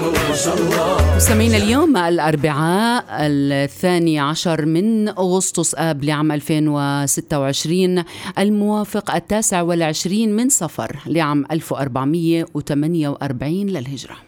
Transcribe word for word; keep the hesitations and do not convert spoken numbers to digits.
مستمعينا اليوم الأربعاء الثاني عشر من أغسطس آب لعام ألفين وستة وعشرين، الموافق التاسع والعشرين من صفر لعام ألف وأربعمائة وثمانية وأربعين للهجرة.